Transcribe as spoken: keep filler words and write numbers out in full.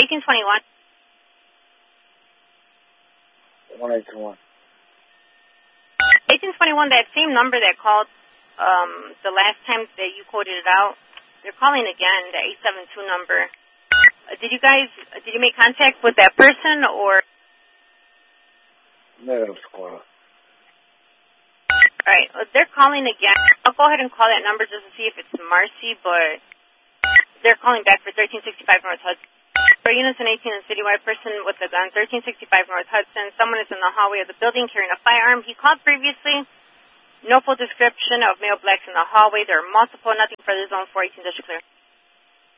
eighteen twenty-one. one eight two one. eighteen twenty-one, that same number that called um, the last time that you quoted it out, they're calling again, the eight seven two number. Uh, did you guys, uh, did you make contact with that person or? No, squad. All right, well, they're calling again. I'll go ahead and call that number just to see if it's Marcy, but they're calling back for thirteen sixty-five North Hudson. For units in eighteen, a citywide person with a gun, thirteen sixty-five North Hudson. Someone is in the hallway of the building carrying a firearm. He called previously. No full description of male blacks in the hallway. There are multiple, nothing further. Zone four eighteen, district clear.